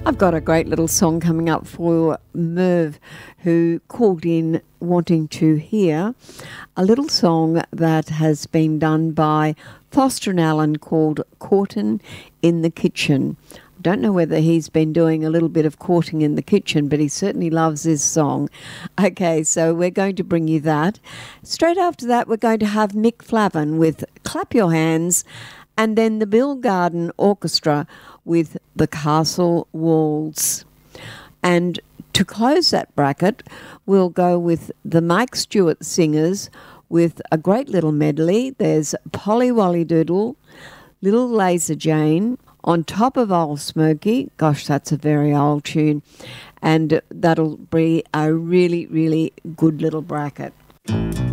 I've got a great little song coming up for Merv, who called in wanting to hear a little song that has been done by Foster and Allen called Courtin' in the Kitchen. Don't know whether he's been doing a little bit of courting in the kitchen, but he certainly loves his song. Okay, so we're going to bring you that. Straight after that, we're going to have Mick Flavin with Clap Your Hands, and then the Bill Garden Orchestra with The Castle Walls. And to close that bracket, we'll go with the Mike Stewart Singers with a great little medley. There's Polly Wolly Doodle, Little Laser Jane, On Top of Old Smoky. Gosh, that's a very old tune. And that'll be a really, really good little bracket.